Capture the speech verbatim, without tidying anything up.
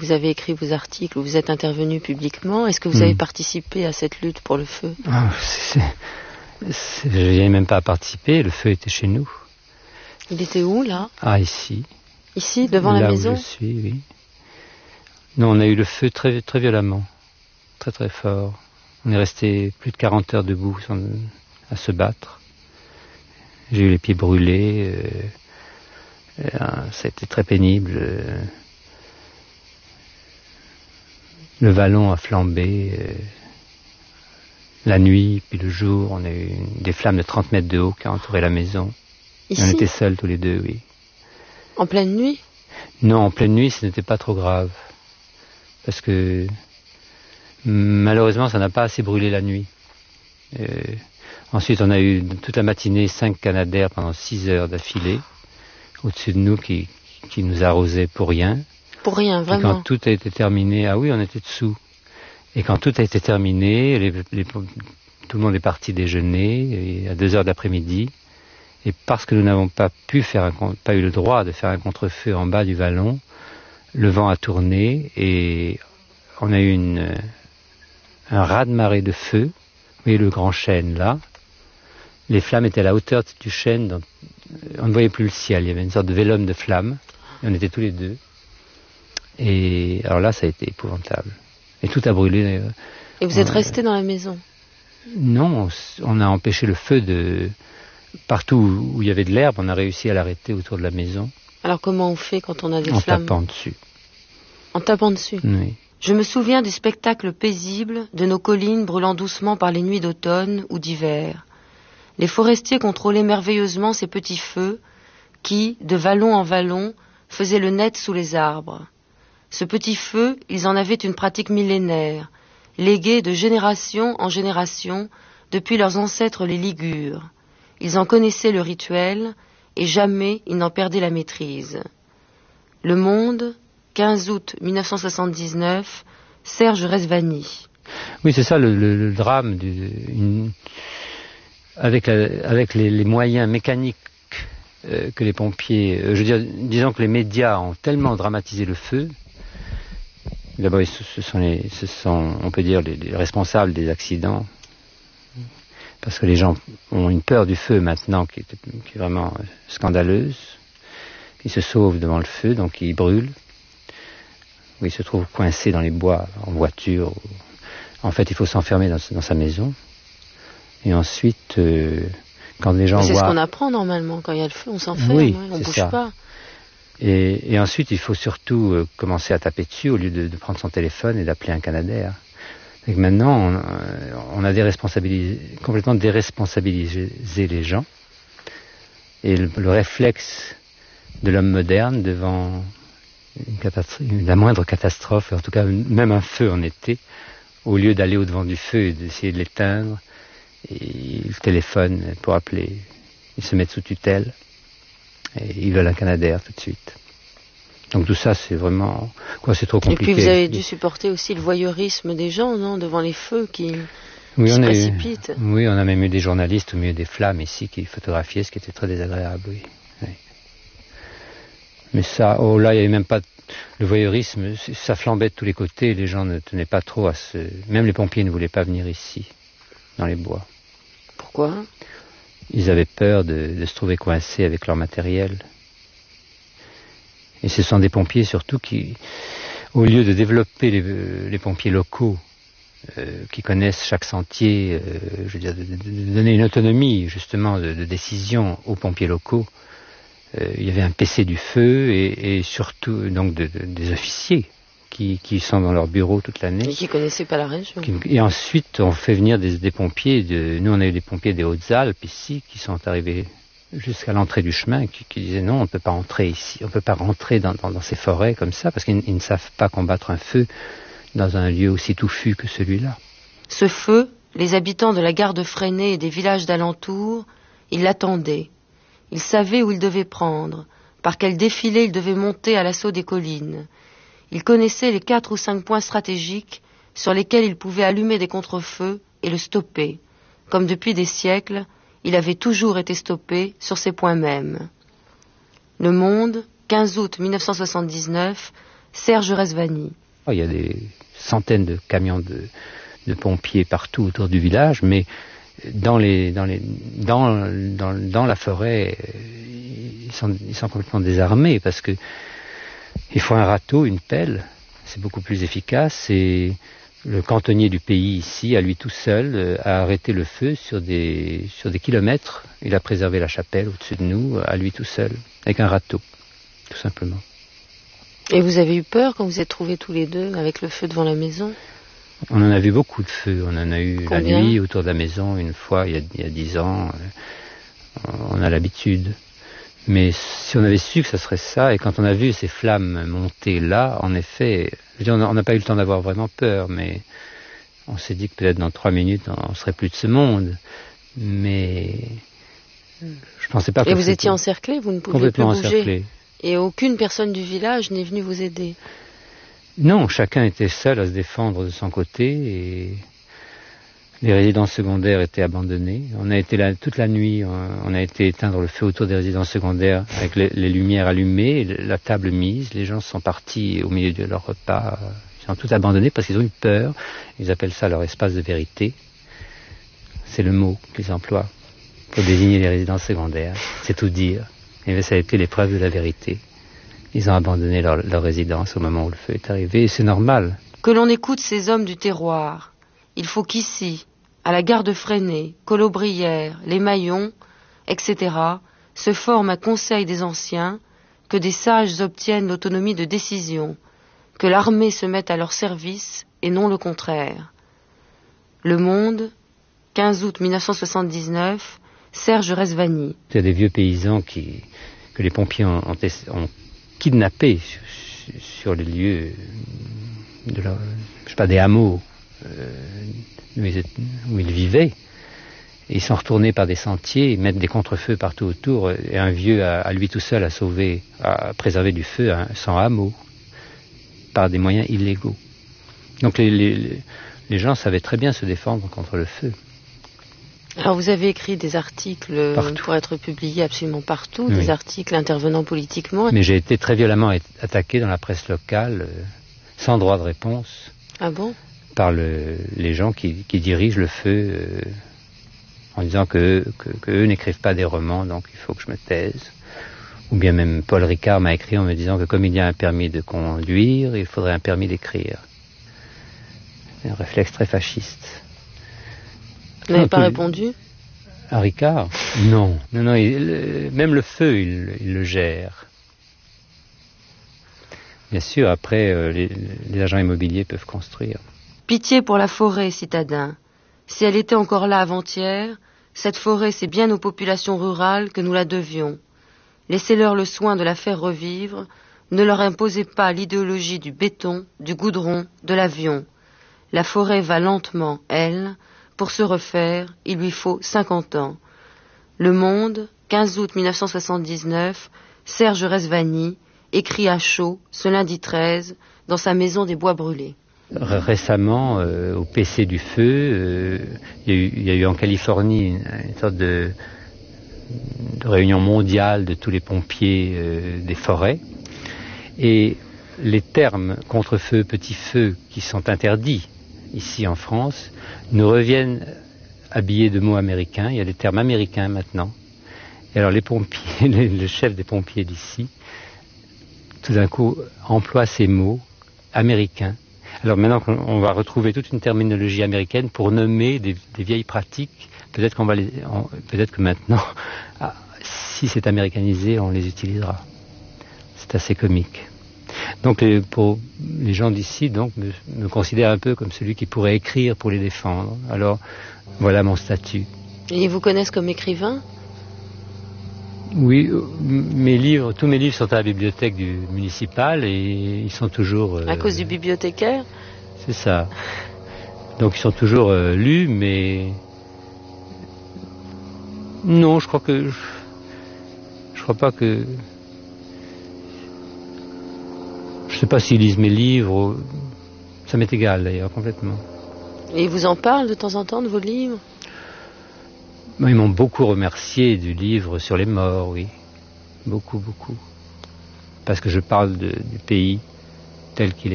vous avez écrit vos articles, où vous êtes intervenu publiquement. Est-ce que vous mmh. avez participé à cette lutte pour le feu? Ah, c'est, c'est, je n'y ai même pas participé, le feu était chez nous. Il était où, là? Ah, ici. Ici, devant là la maison? Là où je suis, oui. Non, on a eu le feu très, très violemment, très très fort. On est resté plus de quarante heures debout sans, à se battre. J'ai eu les pieds brûlés, euh, euh, ça a été très pénible. Euh, le vallon a flambé, euh, la nuit, puis le jour, on a eu des flammes de trente mètres de haut qui ont entouré la maison. Ici? On était seuls tous les deux, oui. En pleine nuit? Non, en pleine nuit, ce n'était pas trop grave. Parce que malheureusement, ça n'a pas assez brûlé la nuit. Euh, ensuite, on a eu toute la matinée cinq canadaires pendant six heures d'affilée au-dessus de nous qui, qui nous arrosaient pour rien. Pour rien, vraiment. Et quand tout a été terminé, ah oui, on était dessous. Et quand tout a été terminé, les, les, tout le monde est parti déjeuner et à deux heures d'après-midi. Et parce que nous n'avons pas pu faire un, pas eu le droit de faire un contre-feu en bas du vallon, le vent a tourné et on a eu une, un raz-de-marée de feu. Vous voyez le grand chêne là. Les flammes étaient à la hauteur du chêne. Donc on ne voyait plus le ciel. Il y avait une sorte de vélum de flammes. Et on était tous les deux. Et alors là, ça a été épouvantable. Et tout a brûlé. Et vous êtes euh, resté dans la maison? Non, on a empêché le feu de... Partout où il y avait de l'herbe, on a réussi à l'arrêter autour de la maison. Alors comment on fait quand on a des en flammes? En tapant dessus. En tapant dessus? Oui. Je me souviens du spectacle paisible de nos collines brûlant doucement par les nuits d'automne ou d'hiver. Les forestiers contrôlaient merveilleusement ces petits feux qui, de vallon en vallon, faisaient le net sous les arbres. Ce petit feu, ils en avaient une pratique millénaire, léguée de génération en génération depuis leurs ancêtres les Ligures. Ils en connaissaient le rituel et jamais ils n'en perdaient la maîtrise. Le Monde, quinze août mille neuf cent soixante-dix-neuf, Serge Rezvani. Oui, c'est ça le, le, le drame. Du, une, avec la, avec les, les moyens mécaniques euh, que les pompiers... Euh, je veux dire, disons que les médias ont tellement dramatisé le feu. D'abord, ce, ce sont, les, ce sont, on peut dire, les, les responsables des accidents. Parce que les gens ont une peur du feu maintenant qui est, qui est vraiment scandaleuse. Ils se sauvent devant le feu, donc ils brûlent. Ou ils se trouvent coincés dans les bois, en voiture. En fait, il faut s'enfermer dans, dans sa maison. Et ensuite, euh, quand les gens c'est voient... C'est ce qu'on apprend normalement. Quand il y a le feu, on s'enferme, oui, hein, on ne bouge ça. pas. Et, et ensuite, il faut surtout euh, commencer à taper dessus au lieu de, de prendre son téléphone et d'appeler un Canadair. Et que maintenant, on, on a déresponsabilisé, complètement déresponsabilisé les gens. Et le, le réflexe de l'homme moderne devant une catastrophe, la moindre catastrophe, en tout cas même un feu en été, au lieu d'aller au-devant du feu et d'essayer de l'éteindre, et ils téléphonent pour appeler, ils se mettent sous tutelle, et ils veulent un Canadair tout de suite. Donc tout ça, c'est vraiment... Quoi, c'est trop compliqué. Et puis vous avez dû supporter aussi le voyeurisme des gens, non, devant les feux qui, oui, qui on se a précipitent. Eu, oui, on a même eu des journalistes au milieu des flammes ici qui photographiaient, ce qui était très désagréable, oui. oui. Mais ça, oh là, il n'y avait même pas... Le voyeurisme, ça flambait de tous les côtés, les gens ne tenaient pas trop à se... Même les pompiers ne voulaient pas venir ici, dans les bois. Pourquoi? Ils avaient peur de, de se trouver coincés avec leur matériel. Et ce sont des pompiers surtout qui, au lieu de développer les, les pompiers locaux, euh, qui connaissent chaque sentier, euh, je veux dire, de, de, de donner une autonomie justement de, de décision aux pompiers locaux, euh, il y avait un P C du feu et, et surtout donc de, de, des officiers qui, qui sont dans leur bureau toute l'année. Et qui ne connaissaient pas la région. Qui, et ensuite on fait venir des, des pompiers, de, nous on a eu des pompiers des Hautes-Alpes ici qui sont arrivés jusqu'à l'entrée du chemin, qui, qui disaient non, on ne peut pas entrer ici, on ne peut pas rentrer dans, dans, dans ces forêts comme ça, parce qu'ils ne savent pas combattre un feu dans un lieu aussi touffu que celui-là. Ce feu, les habitants de la gare de Fresnay et des villages d'alentour, ils l'attendaient. Ils savaient où ils devaient prendre, par quel défilé ils devaient monter à l'assaut des collines. Ils connaissaient les quatre ou cinq points stratégiques sur lesquels ils pouvaient allumer des contre-feux et le stopper, comme depuis des siècles, il avait toujours été stoppé sur ces points mêmes. Le Monde, quinze août mille neuf cent soixante-dix-neuf, Serge Rezvani. Il y a des centaines de camions de, de pompiers partout autour du village, mais dans, les, dans, les, dans, dans, dans la forêt, ils sont, ils sont complètement désarmés parce que il faut un râteau, une pelle, c'est beaucoup plus efficace. Et le cantonnier du pays ici, à lui tout seul, a arrêté le feu sur des, sur des kilomètres. Il a préservé la chapelle au-dessus de nous, à lui tout seul, avec un râteau, tout simplement. Et vous avez eu peur quand vous êtes trouvés tous les deux avec le feu devant la maison? On en a vu beaucoup de feux. On en a eu Combien? La nuit autour de la maison une fois, il y a, il y a dix ans. On a l'habitude. Mais si on avait su que ce serait ça, et quand on a vu ces flammes monter là, en effet, je veux dire, on n'a pas eu le temps d'avoir vraiment peur, mais on s'est dit que peut-être dans trois minutes, on ne serait plus de ce monde. Mais je pensais pas que... Et vous étiez encerclé, vous ne pouviez plus bouger? Encerclé. Et aucune personne du village n'est venue vous aider? Non, chacun était seul à se défendre de son côté, et les résidences secondaires étaient abandonnées. On a été là toute la nuit, on a été éteindre le feu autour des résidences secondaires avec les, les lumières allumées, la table mise. Les gens sont partis au milieu de leur repas. Ils ont tout abandonné parce qu'ils ont eu peur. Ils appellent ça leur espace de vérité. C'est le mot qu'ils emploient pour désigner les résidences secondaires. C'est tout dire. Et ça a été l'épreuve de la vérité. Ils ont abandonné leur, leur résidence au moment où le feu est arrivé, et c'est normal. Que l'on écoute ces hommes du terroir. Il faut qu'ici, à la gare de Fresnay, Colobrières, les Maillons, et cetera, se forme un conseil des anciens, que des sages obtiennent l'autonomie de décision, que l'armée se mette à leur service et non le contraire. Le Monde, quinze août mille neuf cent soixante-dix-neuf, Serge Rezvani. Il y a des vieux paysans qui, que les pompiers ont, ont, ont kidnappés sur, sur les lieux de leur, je sais pas, des hameaux euh, où, ils, où ils vivaient. Et ils sont retournés par des sentiers, ils mettent des contre-feux partout autour, et un vieux, à, à lui tout seul, a sauvé, a préservé du feu un, son hameau par des moyens illégaux. Donc les, les, les gens savaient très bien se défendre contre le feu. Alors vous avez écrit des articles partout. Pour être publiés absolument partout, oui. Des articles intervenant politiquement. Mais j'ai été très violemment attaqué dans la presse locale, euh, sans droit de réponse. Ah bon? Par le, les gens qui, qui dirigent le feu, euh, en disant que, que, que eux n'écrivent pas des romans, donc il faut que je me taise. Ou bien même Paul Ricard m'a écrit en me disant que comme il y a un permis de conduire, il faudrait un permis d'écrire. Un réflexe très fasciste. Vous n'avez pas répondu? À Ricard? Non. Non, non, il, même le feu, il, il le gère. Bien sûr, après, euh, les, les agents immobiliers peuvent construire. Pitié pour la forêt, citadins. Si elle était encore là avant-hier, cette forêt, c'est bien aux populations rurales que nous la devions. Laissez-leur le soin de la faire revivre, ne leur imposez pas l'idéologie du béton, du goudron, de l'avion. La forêt va lentement, elle. Pour se refaire, il lui faut cinquante ans. Le Monde, quinze août mille neuf cent soixante-dix-neuf, Serge Rezvani, écrit à chaud, ce lundi treize, dans sa maison des Bois Brûlés. Récemment, euh, au P C du feu, euh, il, y a eu, il y a eu en Californie une, une sorte de, de réunion mondiale de tous les pompiers euh, des forêts. Et les termes contre-feu, petit-feu, qui sont interdits ici en France, nous reviennent habillés de mots américains. Il y a des termes américains maintenant. Et alors les pompiers, le chef des pompiers d'ici, tout d'un coup, emploie ces mots américains. Alors maintenant on va retrouver toute une terminologie américaine pour nommer des, des vieilles pratiques. Peut-être qu'on va les, on, peut-être que maintenant, ah, si c'est américanisé, on les utilisera. C'est assez comique. Donc les, pour les gens d'ici, donc me, me considèrent un peu comme celui qui pourrait écrire pour les défendre. Alors voilà mon statut. Et ils vous connaissent comme écrivain? Oui, mes livres, tous mes livres sont à la bibliothèque du municipal et ils sont toujours... Euh, à cause du bibliothécaire? C'est ça. Donc ils sont toujours euh, lus, mais... Non, je crois que... Je, je crois pas que... Je sais pas s'ils lisent mes livres, ça m'est égal d'ailleurs, complètement. Et ils vous en parlent de temps en temps de vos livres? Ils m'ont beaucoup remercié du livre sur les morts, oui. Beaucoup, beaucoup. Parce que je parle de, du pays tel qu'il